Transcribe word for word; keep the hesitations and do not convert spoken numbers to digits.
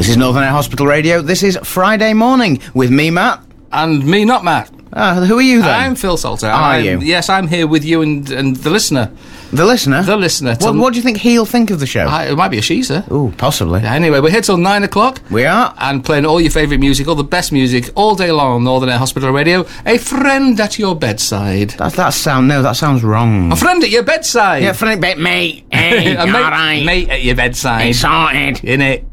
This is Northern Air Hospital Radio. This is Friday morning with me, Matt. And me, not Matt. Uh, who are you then? I'm Phil Salter. Are I'm, you? Yes, I'm here with you and, and the listener. The listener? The listener. What, what do you think he'll think of the show? I, it might be a she, sir. Ooh, possibly. Anyway, we're here till nine o'clock. We are. And playing all your favourite music, all the best music, all day long on Northern Air Hospital Radio. A friend at your bedside. That, that sound, no, that sounds wrong. A friend at your bedside. Yeah, friend, mate. Hey, a all mate, right. mate at your bedside. It's sorted. In it.